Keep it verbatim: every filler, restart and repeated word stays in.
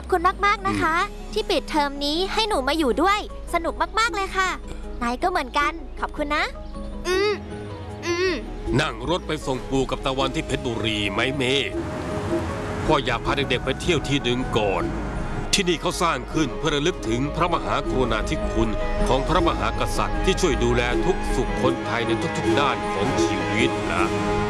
อบคุณมากๆนะคะ ที่ปิดเทอมนี้ให้หนูมาอยู่ด้วยสนุกมากๆเลยค่ะนายก็เหมือนกันขอบคุณนะอืมอืมนั่งรถไปส่งปู่กับตะวันที่เพชรบุรีไหมเมย์พ่ออยากพาเด็กๆไปเที่ยวที่หนึ่งก่อนที่นี่เขาสร้างขึ้นเพื่อระลึกถึงพระมหากรุณาธิคุณของพระมหากษัตริย์ที่ช่วยดูแลทุกสุขคนไทยในทุกๆด้านของชีวิตนะ